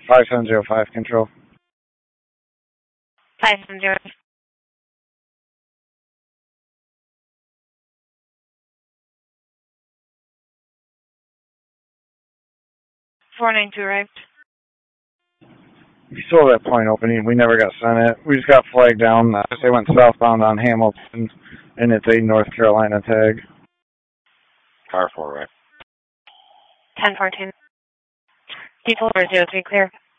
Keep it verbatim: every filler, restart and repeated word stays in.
five seven zero five, control. five seven zero. four nine two arrived. We still have that point opening. We never got sent it. We just got flagged down. Uh, they went southbound on Hamilton, and it's a North Carolina tag. Car four, right? ten fourteen. D four zero three clear.